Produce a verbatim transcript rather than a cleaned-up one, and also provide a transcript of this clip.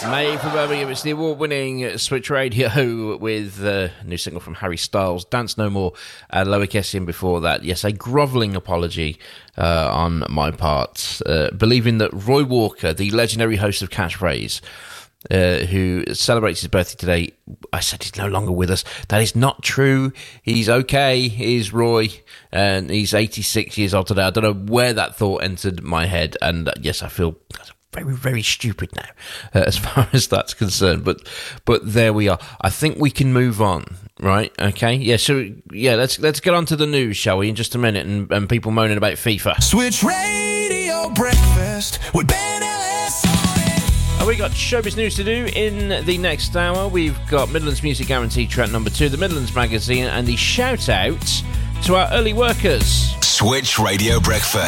Made from Birmingham, it's the award-winning Switch Radio with a uh, new single from Harry Styles, Dance No More, and Loic Essian before that. Yes, a grovelling apology uh, on my part, uh, believing that Roy Walker, the legendary host of Catchphrase, uh, who celebrates his birthday today, I said he's no longer with us. That is not true. He's okay, he's Roy, and he's eighty-six years old today. I don't know where that thought entered my head, and uh, yes, I feel very, very stupid now, uh, as far as that's concerned. But, but there we are. I think we can move on, right? Okay, yeah. So, yeah, let's let's get on to the news, shall we? In just a minute, and, and people moaning about FIFA. Switch Radio Breakfast with Ben Ellis. And we got showbiz news to do in the next hour. We've got Midlands Music Guarantee track number two, the Midlands Magazine, and the shout out to our early workers. Switch Radio Breakfast.